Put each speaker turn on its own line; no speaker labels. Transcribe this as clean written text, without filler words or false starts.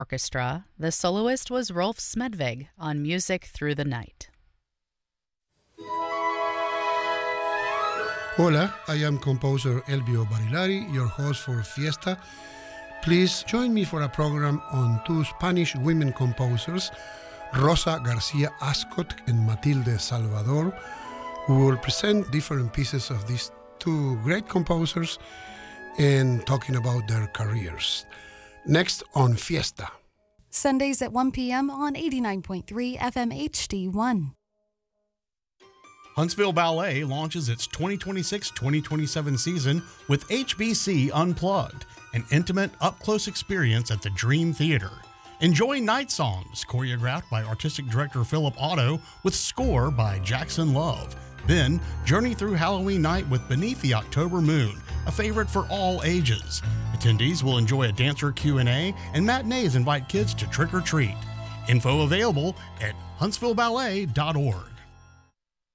Orchestra. The soloist was Rolf Smedvig on Music Through the Night.
Hola, I am composer Elvio Barilari, your host for Fiesta. Please join me for a program on two Spanish women composers, Rosa Garcia Ascot and Matilde Salvador, who will present different pieces of these two great composers and talking about their careers. Next on Fiesta.
Sundays at 1 p.m. on 89.3 FM HD1.
Huntsville Ballet launches its 2026-2027 season with HBC Unplugged, an intimate, up-close experience at the Dream Theater. Enjoy Night Songs, choreographed by Artistic Director Philip Otto, with score by Jackson Love. Then, journey through Halloween night with Beneath the October Moon, a favorite for all ages. Attendees will enjoy a dancer Q&A, and matinees invite kids to trick or treat. Info available at huntsvilleballet.org.